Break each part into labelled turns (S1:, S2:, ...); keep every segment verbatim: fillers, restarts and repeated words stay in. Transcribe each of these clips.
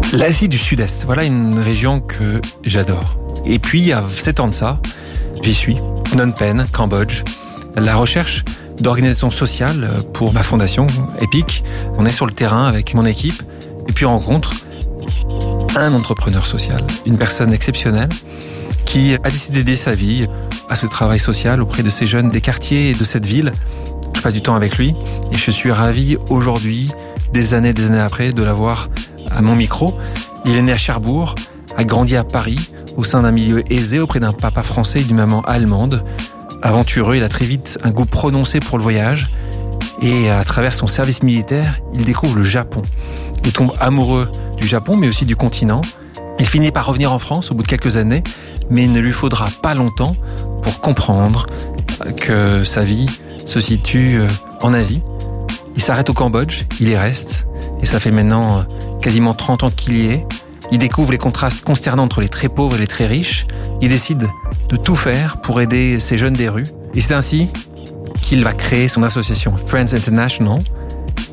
S1: L'Asie du Sud-Est, voilà une région que j'adore. Et puis, il y a sept ans de ça, j'y suis. Phnom Penh, Cambodge. La recherche d'organisation sociale pour ma fondation, EPIC. On est sur le terrain avec mon équipe. Et puis, on rencontre un entrepreneur social, une personne exceptionnelle qui a décidé d'aider sa vie à ce travail social auprès de ces jeunes des quartiers et de cette ville. Je passe du temps avec lui et je suis ravi aujourd'hui, des années et des années après, de l'avoir à mon micro. Il est né à Cherbourg, a grandi à Paris, au sein d'un milieu aisé auprès d'un papa français et d'une maman allemande. Aventureux, il a très vite un goût prononcé pour le voyage et à travers son service militaire, il découvre le Japon. Il tombe amoureux du Japon, mais aussi du continent. Il finit par revenir en France au bout de quelques années, mais il ne lui faudra pas longtemps pour comprendre que sa vie se situe en Asie. Il s'arrête au Cambodge, il y reste, et ça fait maintenant quasiment trente ans qu'il y est. Il découvre les contrastes consternants entre les très pauvres et les très riches. Il décide de tout faire pour aider ces jeunes des rues. Et c'est ainsi qu'il va créer son association Friends International. Comment ?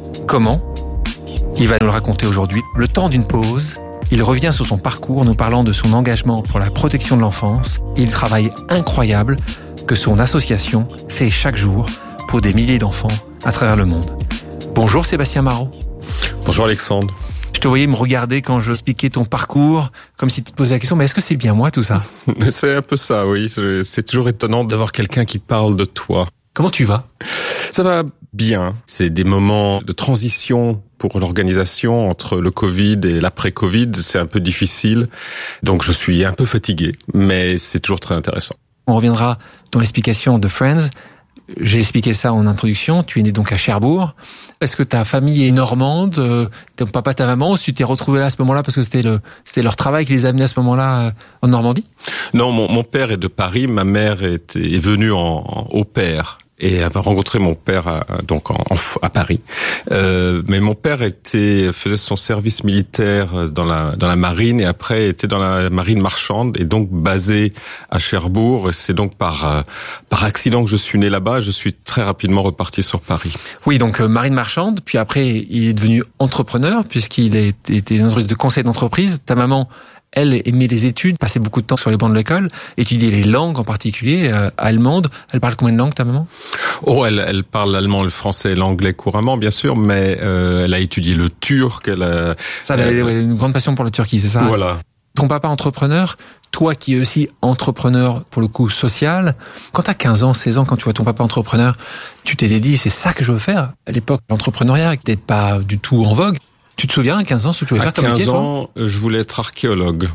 S1: Il va nous le raconter aujourd'hui. Le temps d'une pause, il revient sur son parcours, nous parlant de son engagement pour la protection de l'enfance et du travail incroyable que son association fait chaque jour pour des milliers d'enfants à travers le monde. Bonjour Sébastien Marot.
S2: Bonjour Alexandre.
S1: Je te voyais me regarder quand je expliquais ton parcours, comme si tu te posais la question, mais est-ce que c'est bien moi tout ça ?
S2: C'est un peu ça, oui. C'est toujours étonnant d'avoir quelqu'un qui parle de toi.
S1: Comment tu vas ?
S2: Ça va bien. C'est des moments de transition pour l'organisation entre le Covid et l'après-Covid. C'est un peu difficile. Donc je suis un peu fatigué, mais c'est toujours très intéressant.
S1: On reviendra dans l'explication de Friends. J'ai expliqué ça en introduction. Tu es né donc à Cherbourg. Est-ce que ta famille est normande, euh, ton papa, ta maman, ou tu t'es retrouvé là à ce moment-là parce que c'était le, c'était leur travail qui les a amenés à ce moment-là euh, en Normandie ?
S2: Non, mon, mon père est de Paris, ma mère est, est venue en, en au pair. Et avait rencontré mon père à, donc en, en, à Paris. Euh, mais mon père était faisait son service militaire dans la dans la marine et après était dans la marine marchande et donc basé à Cherbourg. Et c'est donc par par accident que je suis né là-bas. Je suis très rapidement reparti sur Paris.
S1: Oui, donc euh, marine marchande. Puis après, il est devenu entrepreneur puisqu'il était une entreprise de conseil d'entreprise. Ta maman, elle aimait les études, passait beaucoup de temps sur les bancs de l'école, étudiait les langues en particulier, euh, allemandes. Elle parle combien de langues, ta maman ?
S2: Oh, elle, elle parle l'allemand, le français et l'anglais couramment, bien sûr, mais euh, elle a étudié le turc. Elle a,
S1: ça, elle a euh, une grande passion pour la Turquie, c'est ça ?
S2: Voilà.
S1: Ton papa entrepreneur, toi qui es aussi entrepreneur, pour le coup, social, quand t'as quinze ans, seize ans, quand tu vois ton papa entrepreneur, tu t'es dit, c'est ça que je veux faire. À l'époque, l'entrepreneuriat n'était pas du tout en vogue. Tu te souviens, à quinze ans, ce que tu voulais faire comme métier, toi ?
S2: À quinze ans, je voulais être archéologue.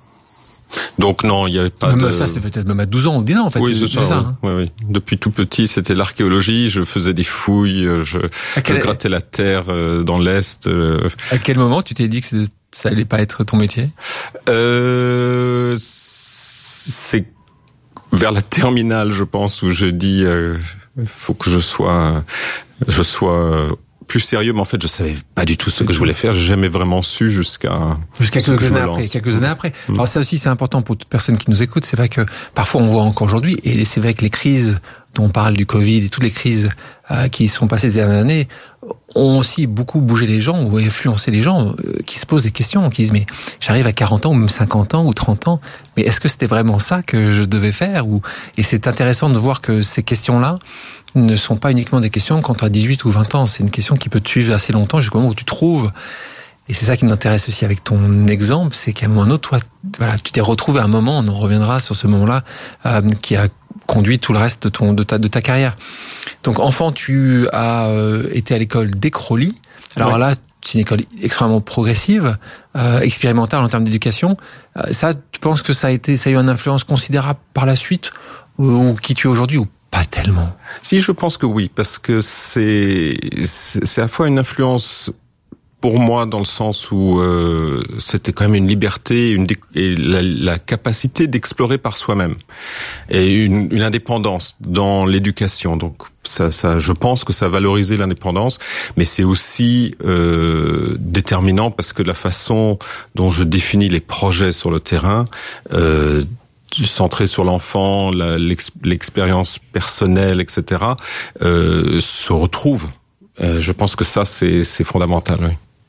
S2: Donc non, il n'y avait pas
S1: même
S2: de...
S1: Ça, c'était peut-être même à douze ans ou dix ans, en fait.
S2: Oui, c'est,
S1: c'est
S2: ça.
S1: ça
S2: oui.
S1: Hein.
S2: Oui, oui. Depuis tout petit, c'était l'archéologie. Je faisais des fouilles, je, quel... je grattais la terre dans l'Est.
S1: À quel moment tu t'es dit que ça allait pas être ton métier ?
S2: euh, C'est vers la terminale, je pense, où je dis, euh, faut que je sois, je sois plus sérieux, mais en fait, je savais pas du tout ce que je voulais faire. J'ai jamais vraiment su jusqu'à
S1: jusqu'à quelques années après. Quelques années après. Mmh. Alors ça aussi, c'est important pour toute personne qui nous écoute. C'est vrai que parfois on voit encore aujourd'hui, et c'est vrai que les crises dont on parle du Covid et toutes les crises euh, qui sont passées ces dernières années ont aussi beaucoup bougé les gens ou influencé les gens euh, qui se posent des questions, qui disent mais j'arrive à quarante ans ou même cinquante ans ou trente ans, mais est-ce que c'était vraiment ça que je devais faire ou et c'est intéressant de voir que ces questions-là ne sont pas uniquement des questions quand tu as dix-huit ou vingt ans, c'est une question qui peut te suivre assez longtemps jusqu'au moment où tu trouves. Et c'est ça qui m'intéresse aussi avec ton exemple, c'est qu'à un moment ou un autre, toi, voilà, tu t'es retrouvé à un moment, on en reviendra sur ce moment-là, euh, qui a conduit tout le reste de ton de ta de ta carrière. Donc enfant, tu as euh, été à l'école d'Écrolly. Alors ouais. Là, c'est une école extrêmement progressive, euh, expérimentale en termes d'éducation. Euh, ça, tu penses que ça a été, ça a eu une influence considérable par la suite, ou, ou qui tu es aujourd'hui ou pas tellement ?
S2: Si, je pense que oui, parce que c'est c'est, c'est à la fois une influence pour moi dans le sens où euh, c'était quand même une liberté, une dé- et la, la capacité d'explorer par soi-même et une, une indépendance dans l'éducation. Donc ça, ça, je pense que ça a valorisé l'indépendance, mais c'est aussi euh, déterminant parce que la façon dont je définis les projets sur le terrain. Euh, centré sur l'enfant, la, l'ex, l'expérience personnelle, et cetera, euh, se retrouve. Euh, je pense que ça, c'est, c'est fondamental. Oui.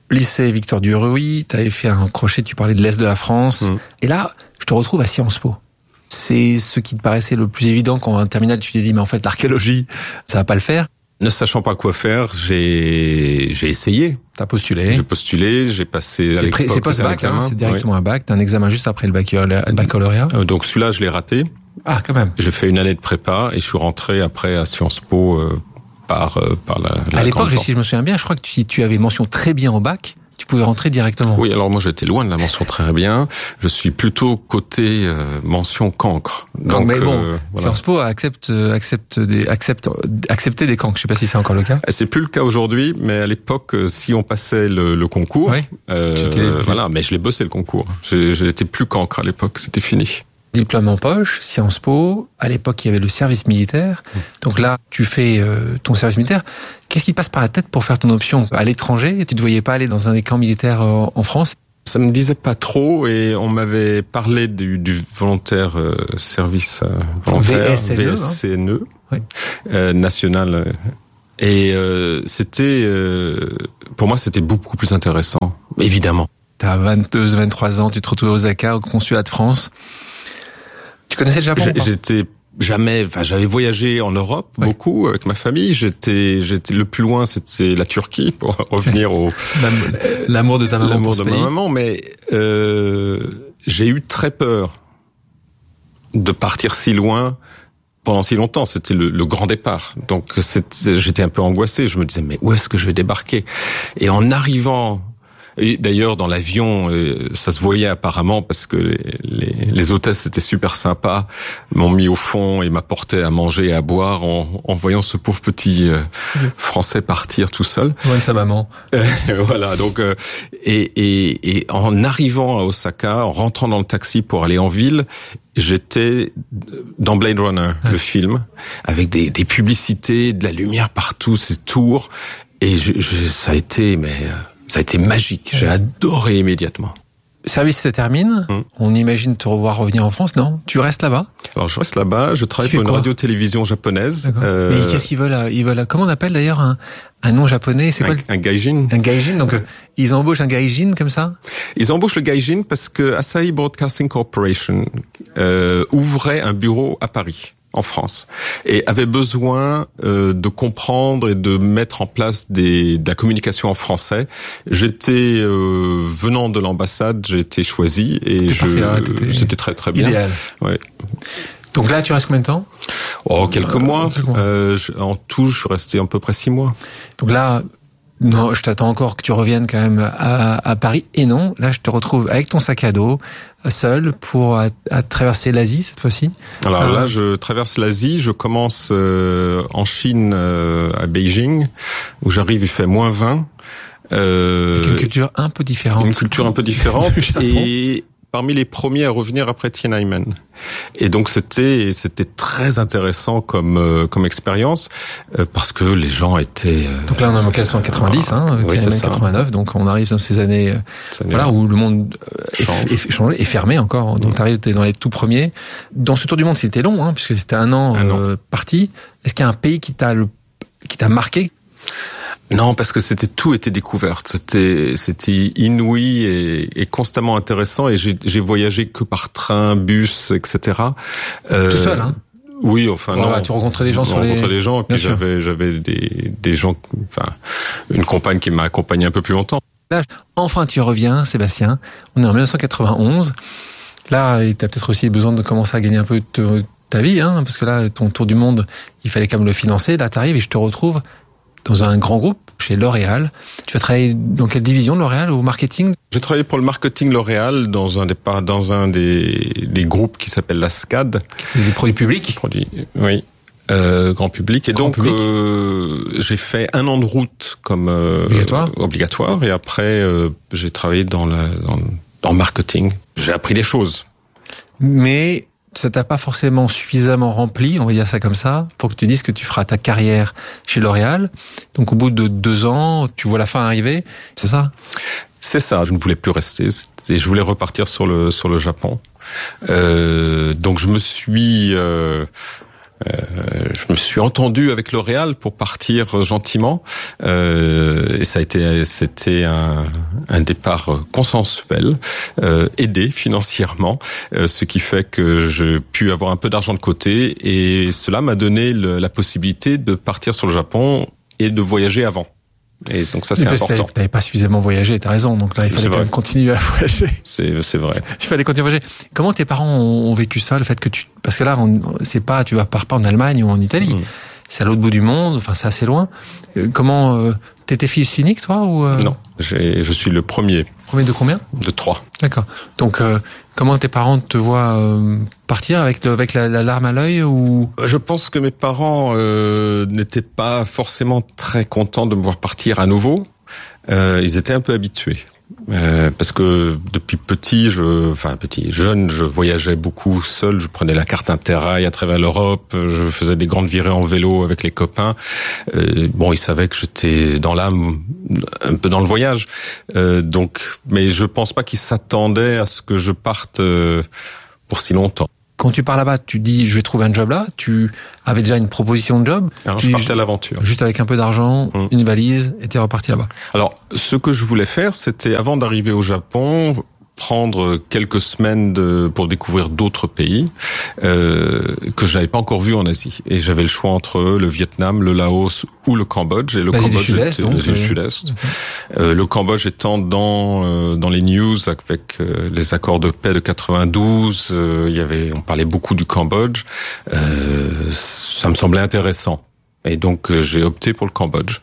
S1: lycée Victor Duruy, tu avais fait un crochet, tu parlais de l'Est de la France. Mmh. Et là, je te retrouve à Sciences Po. C'est ce qui te paraissait le plus évident quand en terminale, tu t'es dit, mais en fait, l'archéologie, ça va pas le faire.
S2: Ne sachant pas quoi faire, j'ai j'ai essayé.
S1: T'as postulé.
S2: J'ai postulé, j'ai passé
S1: c'est
S2: à l'époque,
S1: c'est pas ce bac, hein, c'est directement oui. un bac. T'as un examen juste après le baccalauréat.
S2: Euh, donc celui-là, je l'ai raté.
S1: Ah, quand même.
S2: J'ai fait une année de prépa et je suis rentré après à Sciences Po euh, par euh, par la. la
S1: à l'époque, si je me souviens bien, je crois que tu, tu avais mention très bien au bac. Tu pouvais rentrer directement.
S2: Oui, alors moi j'étais loin de la mention très bien. Je suis plutôt côté euh, mention cancre.
S1: Donc, mais bon, euh, voilà. Sciences Po accepte accepte des accepte accepter des cancres. Je sais pas si c'est encore le cas.
S2: C'est plus le cas aujourd'hui, mais à l'époque, si on passait le, le concours, oui. euh, voilà, mais je l'ai bossé le concours. J'étais plus cancre à l'époque, c'était fini.
S1: Diplôme en poche, Sciences Po. À l'époque, il y avait le service militaire. Donc là, tu fais euh, ton service militaire. Qu'est-ce qui te passe par la tête pour faire ton option à l'étranger? Tu ne te voyais pas aller dans un des camps militaires euh, en France?
S2: Ça me disait pas trop et on m'avait parlé du, du volontaire euh, service euh, volontaire V S C N E hein. oui. euh, national. Et euh, c'était, euh, pour moi, c'était beaucoup plus intéressant, évidemment.
S1: T'as vingt-deux, vingt-trois ans, tu te retrouves à Osaka, au consulat de France. Tu connaissais le Japon?
S2: J'étais jamais, enfin, j'avais voyagé en Europe ouais. beaucoup avec ma famille. J'étais, j'étais le plus loin, c'était la Turquie pour revenir au
S1: l'amour de ta maman,
S2: l'amour de ma maman. Mais euh, j'ai eu très peur de partir si loin pendant si longtemps. C'était le, le grand départ. Donc j'étais un peu angoissé. Je me disais mais où est-ce que je vais débarquer? Et en arrivant. Et d'ailleurs, dans l'avion, ça se voyait apparemment parce que les, les, les hôtesses étaient super sympas, m'ont mis au fond et m'apportaient à manger et à boire en, en voyant ce pauvre petit euh, Français partir tout seul.
S1: Ouais, sa maman.
S2: Euh, voilà. Donc, euh, et, et, et en arrivant à Osaka, en rentrant dans le taxi pour aller en ville, j'étais dans Blade Runner, ah. le film, avec des, des publicités, de la lumière partout, ces tours, et je, je, ça a été, mais. Euh, Ça a été magique. J'ai adoré immédiatement.
S1: Le service se termine. Hum. On imagine te revoir revenir en France, non? Tu restes là-bas?
S2: Alors, je reste là-bas. Je travaille pour une radio-télévision japonaise.
S1: Euh... Mais qu'est-ce qu'ils veulent? Ils veulent, comment on appelle d'ailleurs un, un nom japonais? C'est
S2: un,
S1: quoi le...
S2: un gaijin.
S1: Un gaijin. Donc, euh, ils embauchent un gaijin comme ça?
S2: Ils embauchent le gaijin parce que Asahi Broadcasting Corporation euh, ouvrait un bureau à Paris, en France, et avait besoin euh, de comprendre et de mettre en place des, de la communication en français. J'étais euh, venant de l'ambassade, j'ai été choisi et je, parfait, c'était très très bien.
S1: Idéal.
S2: Ouais.
S1: Donc là, tu restes combien de temps?
S2: Oh, quelques euh, mois. Quelques mois. Euh, je, en tout, je suis resté à peu près six mois.
S1: Donc là. Non, je t'attends encore que tu reviennes quand même à, à Paris. Et non, là, je te retrouve avec ton sac à dos, seul, pour à, à traverser l'Asie cette fois-ci.
S2: Alors euh, là, je traverse l'Asie. Je commence euh, en Chine, euh, à Beijing, où j'arrive, il fait moins vingt.
S1: Euh, avec une culture un peu différente.
S2: Une culture un peu différente. Et parmi les premiers à revenir après Tiananmen. Et donc c'était c'était très intéressant comme euh, comme expérience euh, parce que les gens étaient. Euh,
S1: donc là on est en mille neuf cent quatre-vingt-dix, hein, oui, Tiananmen quatre-vingt-neuf, donc on arrive dans ces années, euh, voilà où le monde est, est changé, est fermé encore. Donc mmh. t'arrives, t'es dans les tout premiers. Dans ce tour du monde, c'était long, hein, puisque c'était un an, un euh, an. parti. Est-ce qu'il y a un pays qui t'a le qui t'a marqué?
S2: Non, parce que c'était tout était découverte. C'était c'était inouï et, et constamment intéressant. Et j'ai, j'ai voyagé que par train, bus, et cetera.
S1: Euh, Tout seul, hein?
S2: Oui, enfin
S1: voilà,
S2: non.
S1: Tu rencontrais des gens sur les.
S2: Rencontrais des gens et puis Bien j'avais sûr. j'avais des des gens, enfin une compagne qui m'a accompagné un peu plus longtemps.
S1: Là, enfin tu reviens, Sébastien. On est en mille neuf cent quatre-vingt-onze. Là, t'as peut-être aussi besoin de commencer à gagner un peu de ta vie, hein, parce que là, ton tour du monde, il fallait quand même le financer. Là, t'arrives et je te retrouve dans un grand groupe, chez L'Oréal. Tu vas travailler dans quelle division de L'Oréal, au marketing?
S2: J'ai travaillé pour le marketing L'Oréal dans un des, dans un des, des groupes qui s'appelle la SCAD.
S1: Des produits publics?
S2: Produits, oui. Euh, grand public. Et
S1: grand
S2: donc,
S1: public.
S2: Euh, j'ai fait un an de route comme euh,
S1: obligatoire.
S2: obligatoire. Et après, euh, j'ai travaillé dans le, dans, dans le marketing. J'ai appris des choses.
S1: Mais ça t'a pas forcément suffisamment rempli, on va dire ça comme ça, pour que tu dises que tu feras ta carrière chez L'Oréal. Donc au bout de deux ans, tu vois la fin arriver, c'est ça?
S2: C'est ça, je ne voulais plus rester. Et je voulais repartir sur le sur le Japon. Euh, donc je me suis... Euh, Euh, je me suis entendu avec L'Oréal pour partir gentiment, euh, et ça a été, c'était un, un départ consensuel, euh, aidé financièrement, euh, ce qui fait que j'ai pu avoir un peu d'argent de côté, et cela m'a donné le, la possibilité de partir sur le Japon et de voyager avant. Et donc ça, c'est important.
S1: Tu n'avais pas suffisamment voyagé, t'as raison. Donc là, il fallait quand même continuer à voyager.
S2: C'est, c'est vrai.
S1: Il fallait continuer à voyager. Comment tes parents ont, ont vécu ça, le fait que tu, parce que là, on, c'est pas, tu vas pars pas en Allemagne ou en Italie. Mmh. C'est à l'autre bout du monde. Enfin, c'est assez loin. Euh, comment, euh, t'étais fils unique, toi, ou euh...
S2: Non, j'ai, je suis le premier.
S1: Premier de combien?
S2: De trois.
S1: D'accord. Donc, euh, comment tes parents te voient euh, partir avec le, avec la, la larme à l'œil, ou?
S2: Je pense que mes parents euh, n'étaient pas forcément très contents de me voir partir à nouveau. Euh, ils étaient un peu habitués. Euh, parce que depuis petit, je, enfin petit, jeune, je voyageais beaucoup seul. Je prenais la carte Interrail à travers l'Europe. Je faisais des grandes virées en vélo avec les copains. Euh, bon, ils savaient que j'étais dans l'âme, un peu dans le voyage. Euh, donc, mais je pense pas qu'ils s'attendaient à ce que je parte euh, pour si longtemps.
S1: Quand tu pars là-bas, tu dis je vais trouver un job là. Tu avais déjà une proposition de job.
S2: Alors
S1: tu,
S2: je partais à l'aventure.
S1: Juste avec un peu d'argent, mmh. une valise, et t'es reparti là-bas.
S2: Alors, ce que je voulais faire, c'était avant d'arriver au Japon, prendre quelques semaines de, pour découvrir d'autres pays euh, que je n'avais pas encore vus en Asie. Et j'avais le choix entre le Vietnam, le Laos ou le Cambodge. Et le
S1: L'Asie
S2: Cambodge
S1: du Sud-Est,
S2: était
S1: donc,
S2: l'Asie du Sud-Est. Okay. Euh, le Cambodge étant dans euh, dans les news avec euh, les accords de paix de quatre-vingt-douze. Euh, il y avait, on parlait beaucoup du Cambodge. Euh, ça me semblait intéressant. Et donc euh, j'ai opté pour le Cambodge.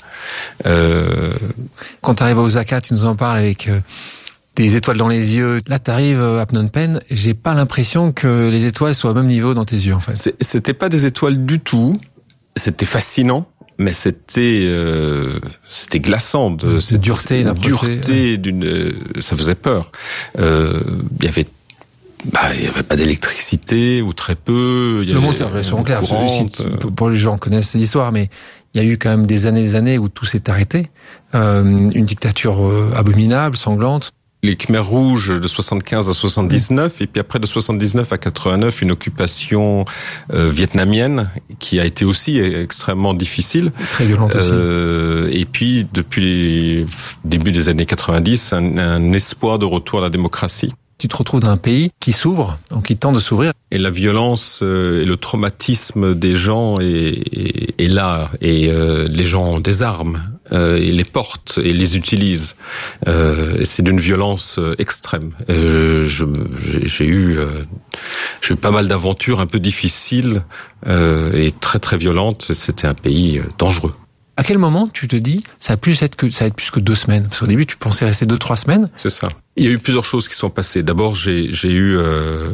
S2: Euh...
S1: Quand tu arrives à Osaka, tu nous en parles avec euh, des étoiles dans les yeux. Là, tu arrives à Phnom Penh. J'ai pas l'impression que les étoiles soient au même niveau dans tes yeux, en fait.
S2: C'est, c'était pas des étoiles du tout. C'était fascinant, mais c'était euh, c'était glaçant. De
S1: cette dureté,
S2: une dureté ouais. d'une, euh, ça faisait peur. Euh, il y avait Bah, il n'y avait pas d'électricité, ou très peu. Il y
S1: le monde, c'est souvent clair. Courante, euh... Pour les gens connaissent l'histoire, mais il y a eu quand même des années et des années où tout s'est arrêté. Euh, une dictature euh, abominable, sanglante.
S2: Les Khmers rouges de soixante-quinze à soixante-dix-neuf, mmh. et puis après de soixante-dix-neuf à quatre-vingt-neuf, une occupation euh, vietnamienne qui a été aussi extrêmement difficile.
S1: Très violente aussi.
S2: Euh, et puis, depuis le début des années quatre-vingt-dix, un, un espoir de retour à la démocratie.
S1: Tu te retrouves dans un pays qui s'ouvre, donc qui tente de s'ouvrir.
S2: Et la violence euh, et le traumatisme des gens est, est, est là. Et euh, les gens ont des armes, euh, et les portent et les utilisent. Euh, et c'est d'une violence euh, extrême. Euh, je, j'ai, j'ai eu, euh, j'ai eu pas mal d'aventures un peu difficiles euh, et très très violentes. C'était un pays euh, dangereux.
S1: À quel moment tu te dis ça va plus être que ça va être plus que deux semaines? Parce qu'au début tu pensais rester deux trois semaines.
S2: C'est ça. Il y a eu plusieurs choses qui sont passées. D'abord j'ai j'ai eu euh,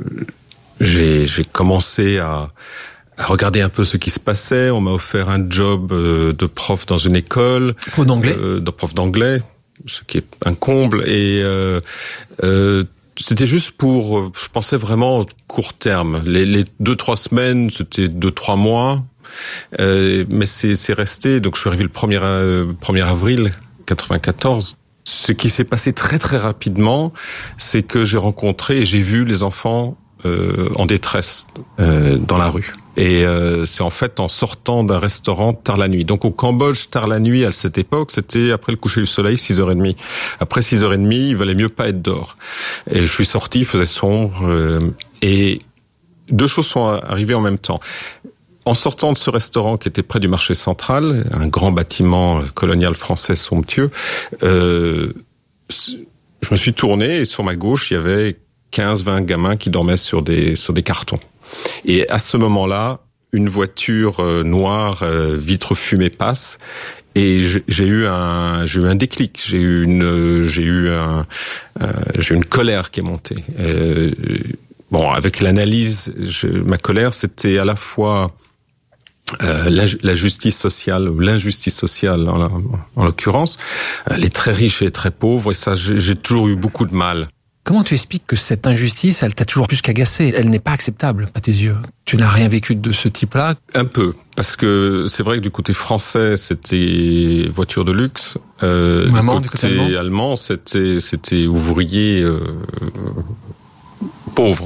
S2: j'ai j'ai commencé à à regarder un peu ce qui se passait. On m'a offert un job de prof dans une école.
S1: Prof d'anglais.
S2: Euh, de prof d'anglais, ce qui est un comble. Et euh, euh, c'était juste pour, je pensais vraiment court terme. Les, les deux trois semaines, c'était deux trois mois. Euh, mais c'est, c'est resté. Donc je suis arrivé le premier euh, premier avril quatre-vingt-quatorze. Ce qui s'est passé très très rapidement, c'est que j'ai rencontré et j'ai vu les enfants euh, en détresse euh, dans la rue. Et euh, c'est en fait en sortant d'un restaurant tard la nuit. Donc au Cambodge, tard la nuit à cette époque, c'était après le coucher du soleil, six heures trente. Après six heures trente, il valait mieux pas être dehors. Et je suis sorti, il faisait sombre. Euh, et deux choses sont arrivées en même temps. En sortant de ce restaurant qui était près du marché central, un grand bâtiment colonial français somptueux, euh, je me suis tourné et sur ma gauche, il y avait quinze vingt gamins qui dormaient sur des sur des cartons. Et à ce moment-là, une voiture euh, noire, euh, vitre fumée passe, et j'ai, j'ai eu un j'ai eu un déclic, j'ai eu une j'ai eu un euh, j'ai eu une colère qui est montée. Euh, bon, avec l'analyse, je, ma colère, c'était à la fois Euh, la, la justice sociale ou l'injustice sociale en, en l'occurrence, euh, les très riches et les très pauvres, et ça j'ai, j'ai toujours eu beaucoup de mal.
S1: Comment tu expliques que cette injustice, elle t'a toujours plus qu'agacé? Elle n'est pas acceptable à tes yeux. Tu n'as rien vécu de ce type-là?
S2: Un peu, parce que c'est vrai que du côté français, c'était voiture de luxe. Euh,
S1: Maman,
S2: du côté,
S1: du côté allemand,
S2: allemand c'était c'était ouvrier euh, pauvre.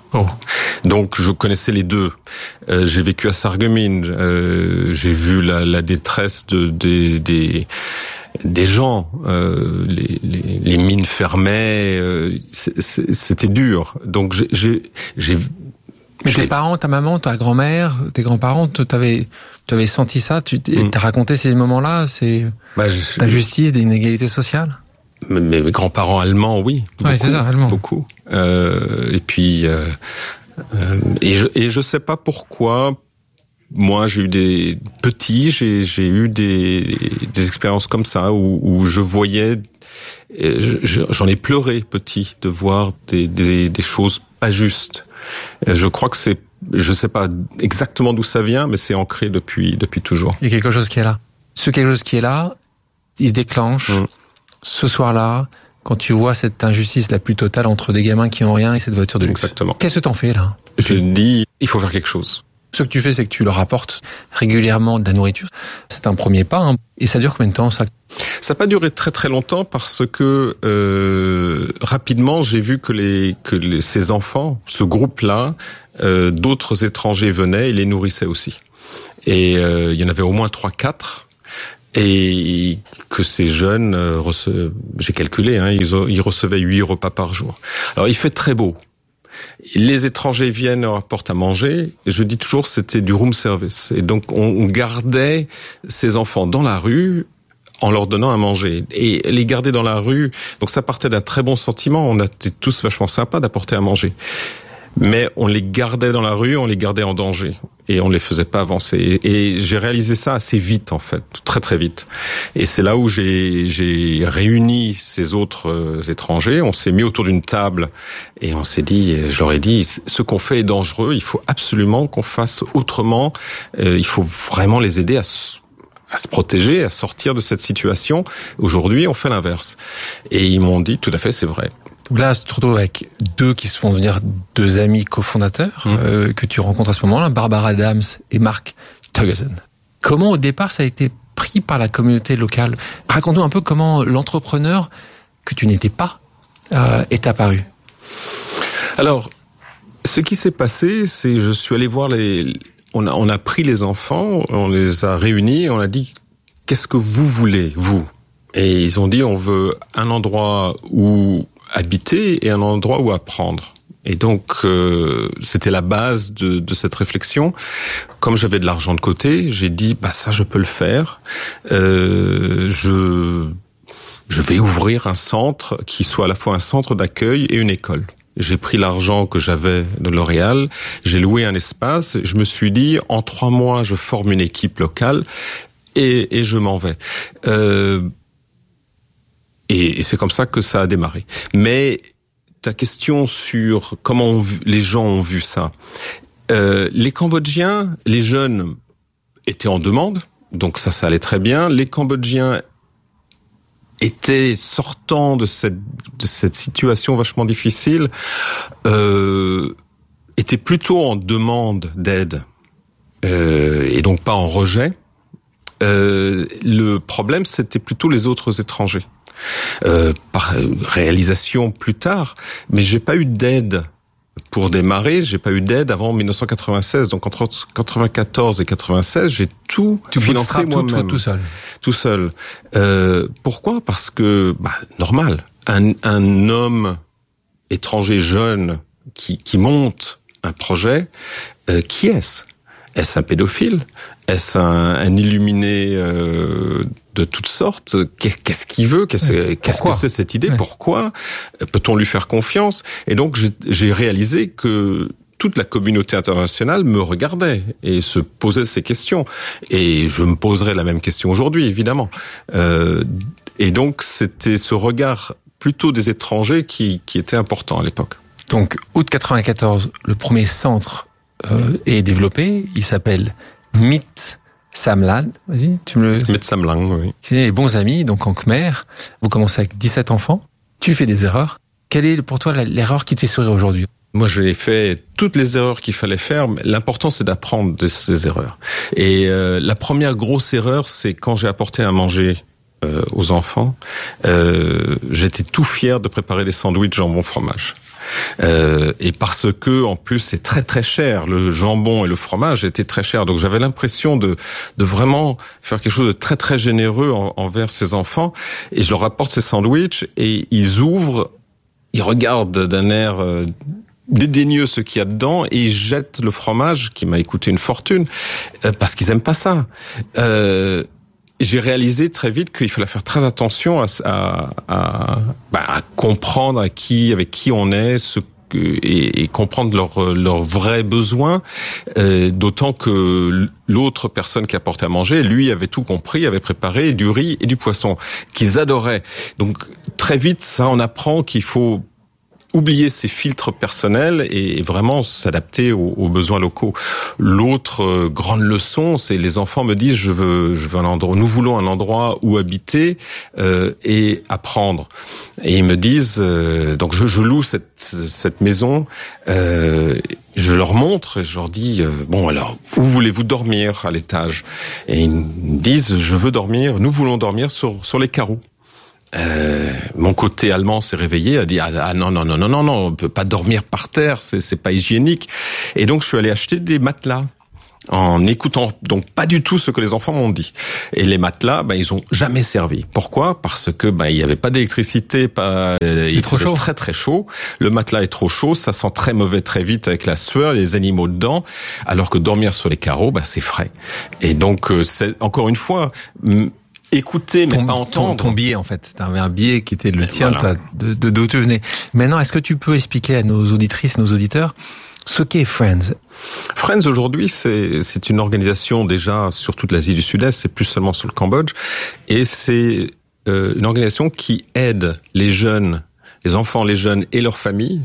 S1: Oh.
S2: Donc je connaissais les deux. Euh, j'ai vécu à Sarreguemines. Euh, j'ai vu la, la détresse de, des, des, des gens. Euh, les, les, les mines fermaient. Euh, c'était dur. Donc j'ai, j'ai, j'ai
S1: Mais
S2: j'ai...
S1: tes parents, ta maman, ta grand-mère, tes grands-parents, t'avais, t'avais senti ça, tu t'as
S2: mm.
S1: raconté ces moments-là, c'est
S2: bah, je,
S1: la justice des inégalités sociales.
S2: Mes, mes grands-parents allemands, oui, beaucoup,
S1: ouais, c'est ça, allemands.
S2: beaucoup. Euh, et puis, euh, euh, et je et je sais pas pourquoi. Moi, j'ai eu des petits, j'ai j'ai eu des des expériences comme ça où où je voyais, je, j'en ai pleuré petit de voir des des des choses pas justes. Je crois que c'est, je sais pas exactement d'où ça vient, mais c'est ancré depuis depuis toujours.
S1: Il y a quelque chose qui est là. Ce quelque chose qui est là, il se déclenche mmh. ce soir-là, quand tu vois cette injustice la plus totale entre des gamins qui ont rien et cette voiture de luxe.
S2: Exactement.
S1: Qu'est-ce que t'en fais là?
S2: Je dis, il faut faire quelque chose.
S1: Ce que tu fais, c'est que tu leur apportes régulièrement de la nourriture. C'est un premier pas, hein. Et ça dure combien de temps, ça?
S2: Ça n'a pas duré très très longtemps parce que euh, rapidement j'ai vu que les que les, ces enfants, ce groupe-là, euh, d'autres étrangers venaient et les nourrissaient aussi. Et euh, il y en avait au moins trois, quatre. Et que ces jeunes, euh, rece... j'ai calculé, hein, ils, ont, ils recevaient huit repas par jour. Alors il fait très beau. Les étrangers viennent, leur apportent à manger. Je dis toujours, c'était du room service. Et donc, on gardait ces enfants dans la rue en leur donnant à manger. Et les garder dans la rue, donc ça partait d'un très bon sentiment. On était tous vachement sympas d'apporter à manger. Mais on les gardait dans la rue, on les gardait en danger. Et on les faisait pas avancer. Et j'ai réalisé ça assez vite, en fait. Très, très vite. Et c'est là où j'ai, j'ai réuni ces autres euh, étrangers. On s'est mis autour d'une table et on s'est dit, je leur ai dit, ce qu'on fait est dangereux. Il faut absolument qu'on fasse autrement. Euh, il faut vraiment les aider à se, à se protéger, à sortir de cette situation. Aujourd'hui, on fait l'inverse. Et ils m'ont dit, tout à fait, c'est vrai.
S1: Là, tu te retrouves avec deux qui se font devenir deux amis cofondateurs mmh. euh, que tu rencontres à ce moment-là, Barbara Adams et Mark Tuggeson. Comment, au départ, ça a été pris par la communauté locale? Raconte-nous un peu comment l'entrepreneur que tu n'étais pas euh, est apparu.
S2: Alors, ce qui s'est passé, c'est je suis allé voir les... On a, on a pris les enfants, on les a réunis, on a dit « Qu'est-ce que vous voulez, vous ?» Et ils ont dit « On veut un endroit où... habiter et un endroit où apprendre. » Et donc, euh, c'était la base de, de cette réflexion. Comme j'avais de l'argent de côté, j'ai dit, bah ça, je peux le faire. Euh, je, je vais ouvrir un centre qui soit à la fois un centre d'accueil et une école. J'ai pris l'argent que j'avais de L'Oréal, j'ai loué un espace. Je me suis dit, en trois mois, je forme une équipe locale et, et je m'en vais. Euh, Et c'est comme ça que ça a démarré. Mais ta question sur comment on vu, les gens ont vu ça. Euh, les Cambodgiens, les jeunes étaient en demande, donc ça, ça allait très bien. Les Cambodgiens étaient sortant de cette, de cette situation vachement difficile, euh, étaient plutôt en demande d'aide, euh, et donc pas en rejet. Euh, le problème, c'était plutôt les autres étrangers. Euh, par réalisation plus tard, mais j'ai pas eu d'aide pour démarrer, j'ai pas eu d'aide avant dix-neuf cent quatre-vingt-seize, donc entre quatre-vingt-quatorze et quatre-vingt-seize, j'ai tout
S1: tu
S2: financé moi-même.
S1: Tout, tout seul.
S2: Tout seul. Euh, pourquoi? Parce que, bah, normal, un, un homme étranger jeune qui, qui monte un projet, euh, qui est-ce? Est-ce un pédophile? Est-ce un, un illuminé euh, de toutes sortes? Qu'est-ce qu'il veut? Qu'est-ce, qu'est-ce que c'est cette idée? Ouais. Pourquoi? Peut-on lui faire confiance? Et donc j'ai, j'ai réalisé que toute la communauté internationale me regardait et se posait ces questions. Et je me poserai la même question aujourd'hui, évidemment. Euh, et donc c'était ce regard plutôt des étrangers qui, qui était important à l'époque.
S1: Donc août quatre-vingt-quatorze, le premier centre euh, est développé. Il s'appelle Mit Samlan, vas-y, tu me le...
S2: Mit Samlan, oui.
S1: C'est les bons amis, donc en Khmer. Vous commencez avec dix-sept enfants. Tu fais des erreurs. Quelle est pour toi l'erreur qui te fait sourire aujourd'hui?
S2: Moi, j'ai fait toutes les erreurs qu'il fallait faire, mais l'important, c'est d'apprendre de ces erreurs. Et euh, la première grosse erreur, c'est quand j'ai apporté à manger euh, aux enfants. Euh, j'étais tout fier de préparer des sandwichs jambon fromage. Euh, et parce que en plus c'est très très cher, le jambon et le fromage étaient très chers, donc j'avais l'impression de de vraiment faire quelque chose de très très généreux en, envers ces enfants. Et je leur apporte ces sandwichs et ils ouvrent, ils regardent d'un air euh, dédaigneux ce qu'il y a dedans et ils jettent le fromage qui m'a coûté une fortune euh, parce qu'ils aiment pas ça. Euh, j'ai réalisé très vite qu'il fallait faire très attention à, à, à, bah, à comprendre à qui, avec qui on est, ce et, et comprendre leurs leurs vrais besoins, euh, d'autant que l'autre personne qui apportait à manger, lui, avait tout compris, avait préparé du riz et du poisson qu'ils adoraient. Donc très vite, ça, on apprend qu'il faut oublier ses filtres personnels et vraiment s'adapter aux, aux besoins locaux. L'autre euh, grande leçon, c'est les enfants me disent je veux je veux un endroit, nous voulons un endroit où habiter euh, et apprendre. Et ils me disent euh, donc je, je loue cette cette maison, euh, je leur montre et je leur dis euh, bon alors où voulez-vous dormir à l'étage? Et ils me disent je veux dormir, nous voulons dormir sur sur les carreaux. Euh, mon côté allemand s'est réveillé, a dit ah, ah non non non non non non on peut pas dormir par terre, c'est c'est pas hygiénique. Et donc je suis allé acheter des matelas en écoutant donc pas du tout ce que les enfants m'ont dit. Et les matelas, ben ils ont jamais servi. Pourquoi? Parce que ben il y avait pas d'électricité, pas
S1: c'est il trop chaud.
S2: Très très chaud. Le matelas est trop chaud, ça sent très mauvais très vite avec la sueur, les animaux dedans. Alors que dormir sur les carreaux, ben c'est frais. Et donc c'est encore une fois écouter, mais
S1: ton,
S2: pas entendre.
S1: Ton, ton biais, en fait. C'était un biais qui était le tien,
S2: voilà.
S1: de, de, d'où tu venais. Maintenant, est-ce que tu peux expliquer à nos auditrices, nos auditeurs, ce qu'est Friends?
S2: Friends, aujourd'hui, c'est, c'est une organisation déjà sur toute l'Asie du Sud-Est, c'est plus seulement sur le Cambodge, et c'est euh, une organisation qui aide les jeunes, les enfants, les jeunes et leurs familles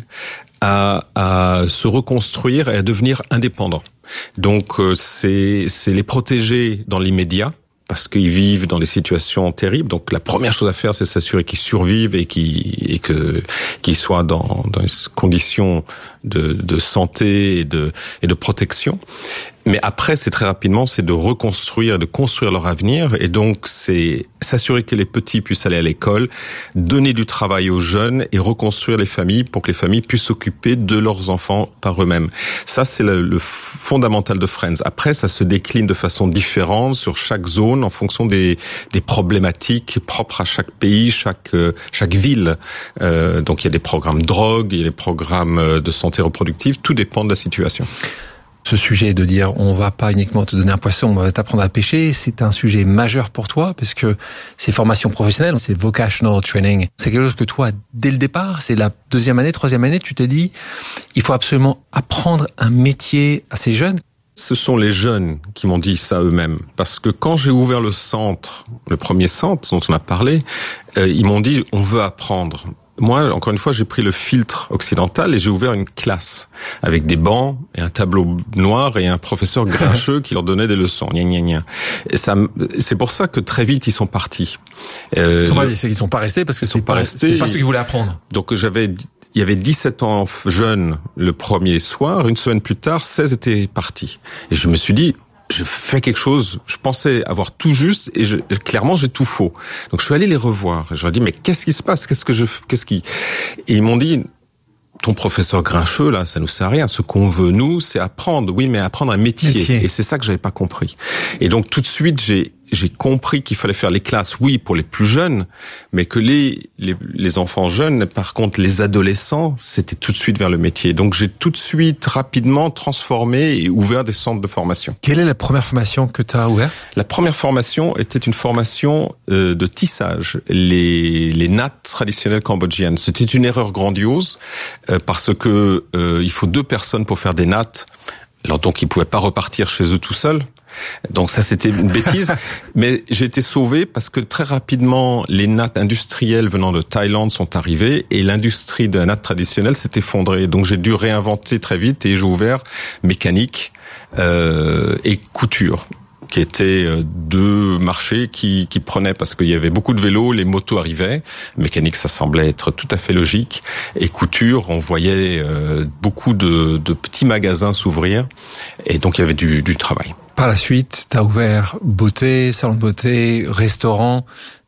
S2: à, à se reconstruire et à devenir indépendants. Donc, euh, c'est, c'est les protéger dans l'immédiat, parce qu'ils vivent dans des situations terribles. Donc la première chose à faire, c'est s'assurer qu'ils survivent et qu'ils et que qu'ils soient dans dans des conditions de de santé et de et de protection. Mais après, c'est très rapidement, c'est de reconstruire, de construire leur avenir. Et donc, c'est s'assurer que les petits puissent aller à l'école, donner du travail aux jeunes et reconstruire les familles pour que les familles puissent s'occuper de leurs enfants par eux-mêmes. Ça, c'est le, le fondamental de Friends. Après, ça se décline de façon différente sur chaque zone en fonction des, des problématiques propres à chaque pays, chaque, chaque ville. Euh, donc, il y a des programmes drogue, il y a des programmes de santé reproductive. Tout dépend de la situation.
S1: Ce sujet de dire on va pas uniquement te donner un poisson, on va t'apprendre à pêcher, c'est un sujet majeur pour toi parce que c'est formation professionnelle, c'est vocational training. C'est quelque chose que toi, dès le départ, c'est la deuxième année, troisième année, tu t'es dit il faut absolument apprendre un métier à ces jeunes.
S2: Ce sont les jeunes qui m'ont dit ça eux-mêmes. Parce que quand j'ai ouvert le centre, le premier centre dont on a parlé, euh, ils m'ont dit on veut apprendre. Moi, encore une fois, j'ai pris le filtre occidental et j'ai ouvert une classe avec des bancs et un tableau noir et un professeur grincheux qui leur donnait des leçons. Gna, gna, gna. Et ça, c'est pour ça que très vite ils sont partis.
S1: Euh, ils sont pas, ils sont pas restés parce que
S2: ils sont
S1: c'est
S2: pas
S1: pas,
S2: restés.
S1: C'était pas ceux qui voulaient apprendre.
S2: Donc j'avais, il y avait dix-sept ans jeunes le premier soir. Une semaine plus tard, seize étaient partis. Et je me suis dit, je fais quelque chose, je pensais avoir tout juste et je, clairement j'ai tout faux. Donc je suis allé les revoir et je leur ai dit mais qu'est-ce qui se passe, qu'est-ce que je, qu'est-ce qui, et ils m'ont dit ton professeur grincheux là, ça nous sert à rien. Ce qu'on veut nous, c'est apprendre. Oui, mais apprendre un métier. métier. Et c'est ça que j'avais pas compris. Et donc tout de suite j'ai j'ai compris qu'il fallait faire les classes, oui, pour les plus jeunes, mais que les, les, les enfants jeunes, par contre, les adolescents, c'était tout de suite vers le métier. Donc, j'ai tout de suite, rapidement transformé et ouvert des centres de formation.
S1: Quelle est la première formation que tu as ouverte?
S2: La première formation était une formation euh, de tissage, les, les nattes traditionnelles cambodgiennes. C'était une erreur grandiose, euh, parce que euh, il faut deux personnes pour faire des nattes. Alors donc, ils pouvaient pas repartir chez eux tout seuls. Donc ça, c'était une bêtise. Mais j'ai été sauvé parce que très rapidement, les nattes industrielles venant de Thaïlande sont arrivées et l'industrie de la natte traditionnelle s'est effondrée. Donc j'ai dû réinventer très vite et j'ai ouvert mécanique euh, et couture, qui étaient deux marchés qui, qui prenaient parce qu'il y avait beaucoup de vélos, les motos arrivaient. Mécanique, ça semblait être tout à fait logique. Et couture, on voyait euh, beaucoup de, de petits magasins s'ouvrir. Et donc, il y avait du, du travail.
S1: Par la suite, tu as ouvert beauté, salon de beauté, restaurant.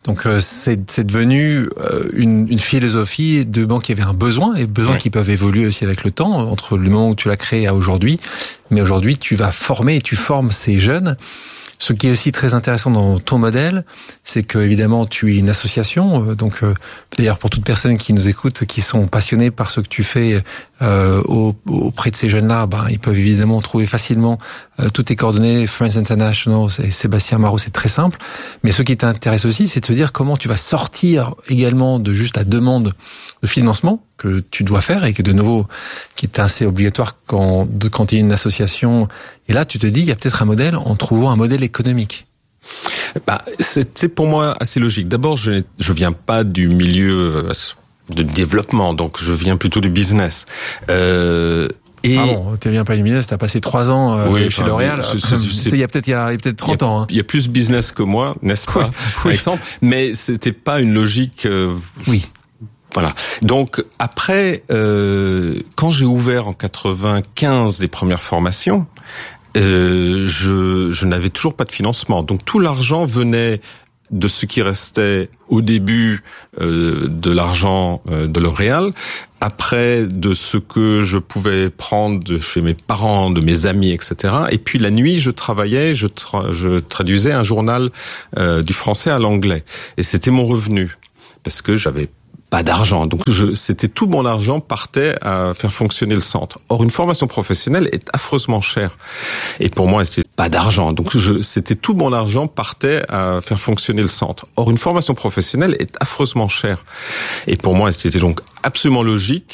S1: Donc euh, c'est, c'est devenu euh, une, une philosophie de banque qui avait un besoin, et besoins ouais. qui peuvent évoluer aussi avec le temps, entre le moment où tu l'as créé à aujourd'hui. Mais aujourd'hui, tu vas former et tu formes ces jeunes. Ce qui est aussi très intéressant dans ton modèle, c'est que évidemment tu es une association. Donc euh, d'ailleurs pour toute personne qui nous écoute, qui sont passionnés par ce que tu fais euh, auprès de ces jeunes-là, ben ils peuvent évidemment trouver facilement euh, toutes tes coordonnées. Friends International et Sébastien Marot, c'est très simple. Mais ce qui t'intéresse aussi, c'est de te dire comment tu vas sortir également de juste la demande de financement que tu dois faire et que de nouveau qui est assez obligatoire quand quand il y a une association. Et là, tu te dis, il y a peut-être un modèle en trouvant un modèle économique.
S2: Bah, c'est, c'est pour moi assez logique. D'abord, je je viens pas du milieu de développement, donc je viens plutôt du business. Euh,
S1: Et... Ah bon, tu viens pas du business, t'as passé trois ans euh, oui, chez enfin, L'Oréal. C'est, c'est, c'est, il y a peut-être il y a, il y a peut-être trente
S2: il y a,
S1: ans. Hein.
S2: Il y a plus business que moi, n'est-ce pas, par exemple. Mais c'était pas une logique. Euh,
S1: oui.
S2: Voilà. Donc après, euh, quand j'ai ouvert en quatre-vingt-quinze les premières formations, euh, je, je n'avais toujours pas de financement. Donc tout l'argent venait de ce qui restait au début euh, de l'argent euh, de L'Oréal, après de ce que je pouvais prendre de chez mes parents, de mes amis, et cetera. Et puis la nuit, je travaillais, je, tra- je traduisais un journal euh, du français à l'anglais. Et c'était mon revenu, parce que j'avais pas d'argent. Donc, je, c'était tout mon argent partait à faire fonctionner le centre. Or, une formation professionnelle est affreusement chère. Et pour moi, c'était pas d'argent. Donc, je, c'était tout mon argent partait à faire fonctionner le centre. Or, une formation professionnelle est affreusement chère. Et pour moi, c'était donc absolument logique